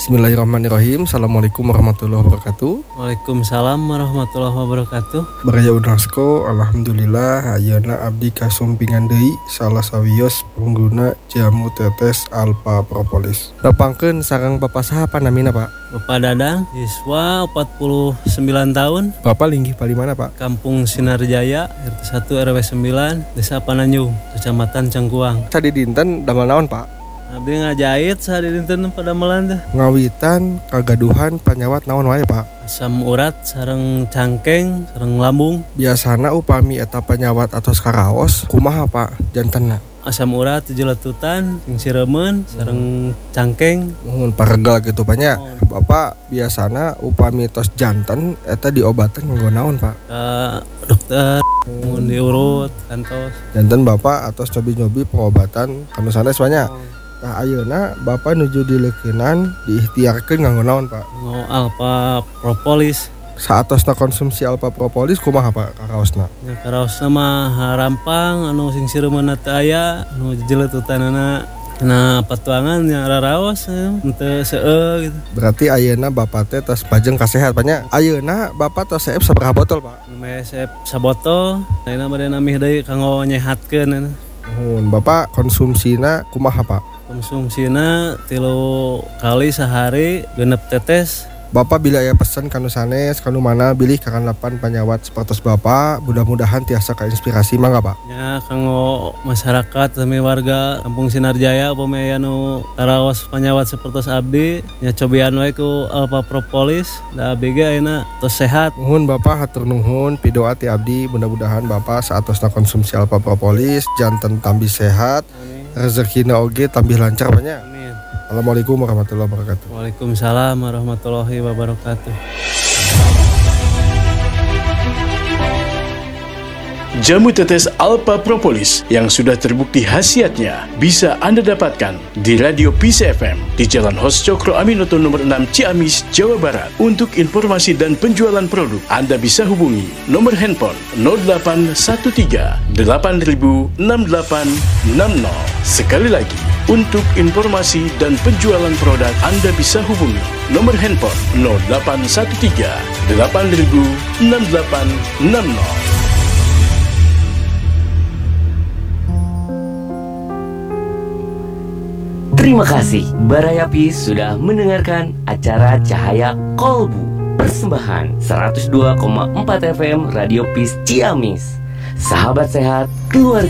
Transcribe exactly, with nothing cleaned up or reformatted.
Bismillahirrahmanirrahim. Assalamualaikum warahmatullahi wabarakatuh. Waalaikumsalam warahmatullahi wabarakatuh. Baraya Unasko, alhamdulillah ayeuna abdi kasumpingan deui salah sawios pengguna jamu tetes Alpha Propolis. Bapangkeun sareng Bapak saha panamina, Pak? Bapak Dadang, siswa empat puluh sembilan tahun, Bapak linggih palimana, Pak? Kampung Sinarjaya, R T satu R W sembilan, Desa Pananjung, Kecamatan Cengkuang. Sadi dinten damel naon, Pak? Abdi ngajait sehari dinten pada melanda. Ngawitan kagaduhan panyawat naon wae, Pak? Asam urat, sareng cangkeng, sareng lambung. Biasana upami eta panyawat atau karaos, kumaha, Pak, jantenna? Asam urat jeletutan, sing siremen, sareng cangkeng. Mun paregal gitu banyak. Bapak biasana upami tos janten eta diobatan nganggo naon, Pak? Ke dokter, mun diurut, kantos. Janten Bapak atos nyobi-nyobi pengobatan kanu sanes banyak. Nah ayeuna Bapak nuju dileukeunnan diikhtiarkeun nganggo naon, Pak? Nggo Alpha Propolis. Saatosna konsumsi Alpha Propolis kumaha, Pak, karaosna? Ya karaosna mah rampang anu sing sireumna teu aya, anu jeletutanana na patuangan nya raraos henteu seueur gitu. Berarti ayeuna Bapak teh tos pajeng kasehat banyak. Ayeuna Bapak tos seep sabaraha botol, Pak? Mesep sabotol, ayeuna bade namih deui kanggo nyehatkeun. Nuhun. Bapak konsumsina kumaha, Pak? Konsumsina tilu kali sehari genep tetes. Bapak bila aya pesan kanu sanes kanu mana bilih kakanapan panyawat sapertos Bapak, mudah-mudahan tiasa kainspirasi mangga, Pak. Ya kanggo masyarakat sami warga Kampung Sinarjaya upami anu karaos panyawat sapertos abdi nya cobian wae ku Alpha Propolis da abdi ge ayeuna tos sehat. Nuhun Bapak, hatur nuhun pidoa ti abdi, mudah-mudahan Bapak saatosna konsumsi Alpha Propolis janten tambih sehat, rezekina oge tambih lancar banyak. Amin. Assalamualaikum warahmatullahi wabarakatuh. Waalaikumsalam warahmatullahi wabarakatuh. Jamu tetes Alpha Propolis yang sudah terbukti khasiatnya bisa Anda dapatkan di Radio Peace F M di Jalan Hos Cokro Aminoto nomor enam Ciamis, Jawa Barat. Untuk informasi dan penjualan produk, Anda bisa hubungi nomor handphone nol delapan satu tiga delapan nol enam delapan enam nol. Sekali lagi, untuk informasi dan penjualan produk, Anda bisa hubungi nomor handphone nol delapan satu tiga delapan nol enam delapan enam nol. Terima kasih Baraya Peace sudah mendengarkan acara Cahaya Kolbu, persembahan seratus dua koma empat F M Radio Peace Ciamis. Sahabat sehat, keluarga